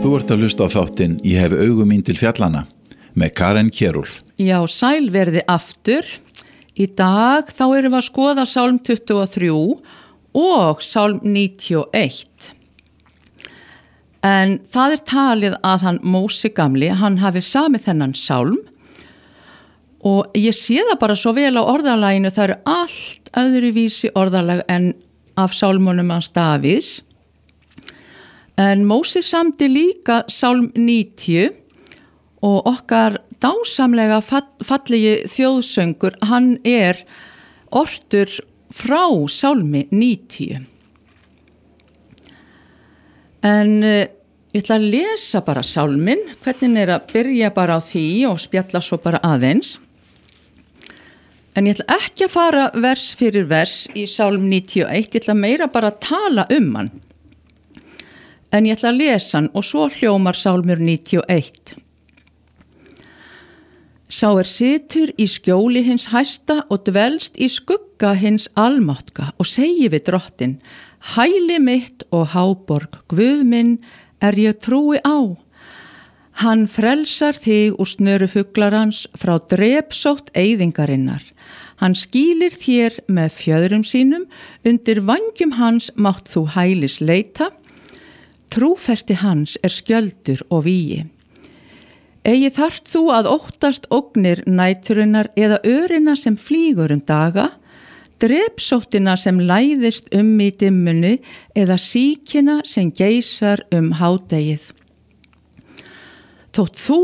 Þú ert að hlusta á þáttinn Ég hef augu mín til fjallana með Karen Kjerúlf. Já, sæl verði aftur. Í dag þá erum við að skoða Sálm 23 og Sálm 91. En það talið að hann Mósi gamli, hann hafi samið þennan sálm og ég sé það bara svo vel á orðalaginu, það eru allt öðruvísi orðalag en af sálmunum hans Davíðs. En Mósi samdi líka Sálm 90 og okkar dásamlega fallegi þjóðsöngur, hann ortur frá Sálmi 90. En ég ætla að lesa bara sálminn, hvernig að byrja bara á því og spjalla svo bara aðeins. En ég ætla ekki að fara vers fyrir vers í Sálm 91, ég ætla meira bara að tala hann. En ég ætla að lesa hann og svo hljómar Sálmur 91. Sá situr í skjóli hins hæsta og dvelst í skugga hins almáttga og segi við Drottin: Hæli mitt og háborg, Guð minn, ég trúi á. Hann frelsar þig úr snöru fuglarans frá drepsótt eyðingarinnar. Hann skýlir þér með fjöðrum sínum, undir vængjum hans mátt þú hælis leita. Trúfesti hans skjöldur og vígi. Eigi þarft þú að óttast ógnir næturinnar eða örina sem flýgur daga, drepsóttina sem læðist í dimmunni eða síkina sem geisar hádegið. Þótt þú